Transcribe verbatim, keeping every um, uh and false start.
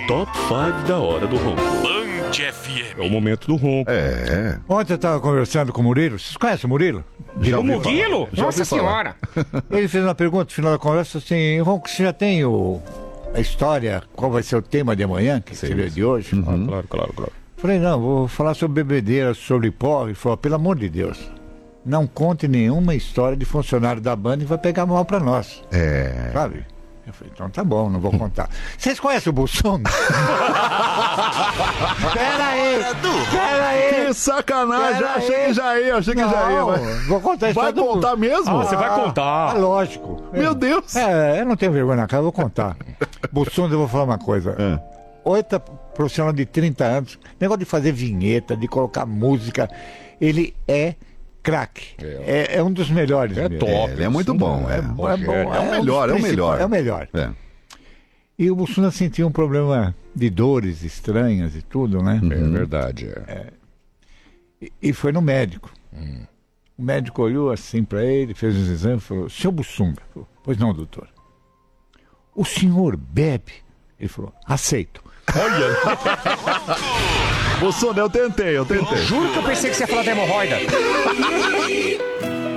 Top cinco da Hora do Ronco. Band F M. É o momento do ronco. É. Ontem eu estava conversando com o Murilo. Vocês conhecem o Murilo? O Murilo? Nossa Senhora. Ele fez uma pergunta no final da conversa assim: Ronco, você já tem o, a história? Qual vai ser o tema de amanhã? Que seria de hoje? Uhum. Ah, claro, claro, claro. Falei, não, vou falar sobre bebedeira, sobre pó. Ele falou, pelo amor de Deus, não conte nenhuma história de funcionário da banda e vai pegar mal pra nós. É. Sabe? Eu falei, então tá bom, não vou contar. Vocês conhecem o Bussong? Pera aí! Pera aí! Que sacanagem! Pera Achei aí. que já ia, achei que já ia. Não, Mas... vou contar a Vai história do- contar mesmo? Ah, você vai contar. É lógico. Meu Deus! É, eu não tenho vergonha na cara, eu vou contar. Bussong, eu vou falar uma coisa. É. Oito profissional de trinta anos, negócio de fazer vinheta, de colocar música, ele é craque. É, é um dos melhores. É mesmo. top. É, ele é muito bom, é. É bom, é bom. É o um melhor, dos é o principais- melhor. É o melhor. É. E o Bussunda sentia um problema de dores estranhas e tudo, né? É verdade, é. E, e foi no médico. O médico olhou assim para ele, fez os exames e falou, seu Bussunda. Falou, pois não, doutor. O senhor bebe? Ele falou, aceito. Bolsonaro, eu tentei, eu tentei. Juro que eu pensei que você ia falar da hemorroida.